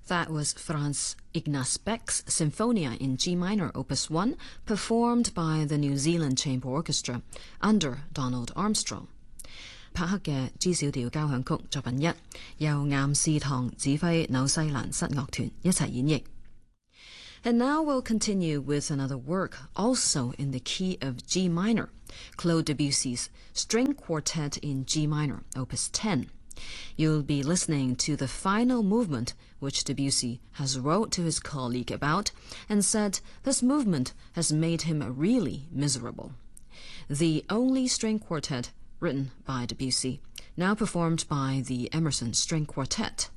That was Franz Ignaz Beck's Sinfonia in G minor, Opus 1, performed by the New Zealand Chamber Orchestra under Donald Armstrong. 帕克嘅 G 小調交響曲作品1，由岩士堂指揮紐西蘭室樂團一齊演繹。And now we'll continue with another work, also in the key of G minor, Claude Debussy's String Quartet in G minor, Opus 10. You'll be listening to the final movement, which Debussy has wrote to his colleague about and said this movement has made him really miserable. The only string quartet written by Debussy, now performed by the Emerson String Quartet.